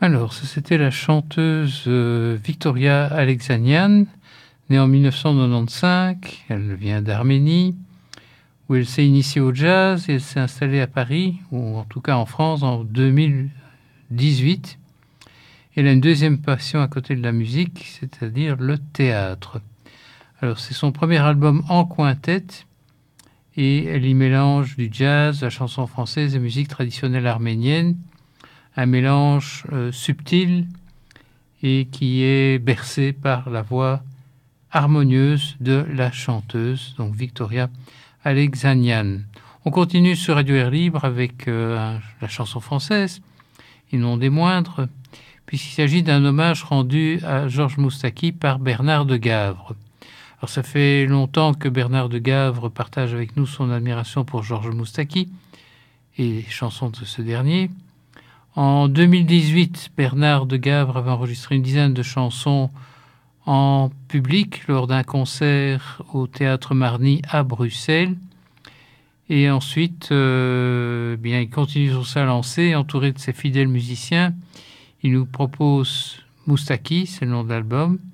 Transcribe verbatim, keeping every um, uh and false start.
Alors, ça, c'était la chanteuse euh, Victoria Alexanian, née en mille neuf cent quatre-vingt-quinze. Elle vient d'Arménie, où elle s'est initiée au jazz et elle s'est installée à Paris, ou en tout cas en France, en deux mille dix-huit. Elle a une deuxième passion à côté de la musique, c'est-à-dire le théâtre. Alors, c'est son premier album en quintette et elle y mélange du jazz, la chanson française et musique traditionnelle arménienne. Un mélange euh, subtil et qui est bercé par la voix harmonieuse de la chanteuse, donc Victoria Alexanian. On continue sur Radio Air Libre avec euh, la chanson française, et non des moindres, puisqu'il s'agit d'un hommage rendu à Georges Moustaki par Bernard de Gavre. Alors ça fait longtemps que Bernard de Gavre partage avec nous son admiration pour Georges Moustaki et les chansons de ce dernier. En deux mille dix-huit, Bernard de Gavre avait enregistré une dizaine de chansons en public lors d'un concert au Théâtre Marny à Bruxelles. Et ensuite, euh, bien, il continue sur sa lancée, entouré de ses fidèles musiciens. Il nous propose Moustaki, c'est le nom de l'album,